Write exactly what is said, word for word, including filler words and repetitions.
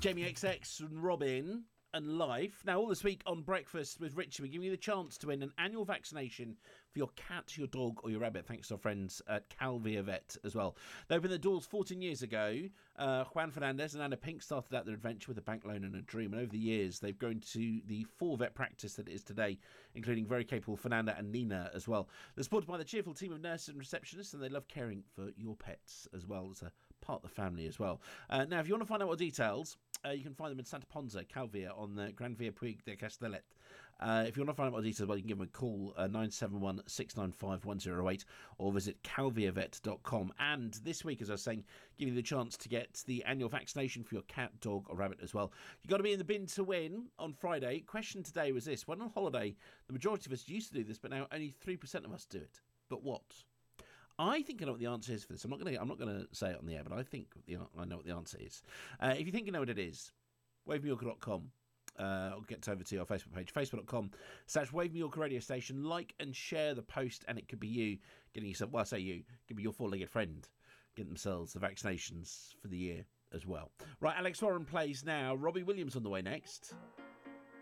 Jamie X X and Robin and Life. Now, all this week on Breakfast with Richard, we're giving you the chance to win an annual vaccination for your cat, your dog or your rabbit, thanks to our friends at Calvia Vet as well. They opened their doors fourteen years ago. Uh, Juan Fernandez and Anna Pink started out their adventure with a bank loan and a dream, and over the years they've grown to the full vet practice that it is today, including very capable Fernanda and Nina as well. They're supported by the cheerful team of nurses and receptionists, and they love caring for your pets as well as a part of the family as well. Uh, now, if you want to find out more details, Uh, you can find them in Santa Ponsa, Calvia, on the Gran Via Puig de Castellet. Uh, if you want to find out more details, well, you can give them a call, uh, nine seven one, six nine five, one zero eight, or visit calvia vet dot com. And this week, as I was saying, give you the chance to get the annual vaccination for your cat, dog, or rabbit as well. You've got to be in the bin to win on Friday. Question today was this. When on holiday, the majority of us used to do this, but now only three percent of us do it. But what? I think I know what the answer is for this. I'm not going to. I'm not going to say it on the air, but I think the, I know what the answer is. Uh, if you think you know what it is, wave mallorca dot com. Uh, I'll get over to our Facebook page, facebook dot com slash Wave Mallorca radio station. Like and share the post, and it could be you getting yourself. Well, I say you, it could be your four-legged friend getting themselves the vaccinations for the year as well. Right, Alex Warren plays now. Robbie Williams on the way next.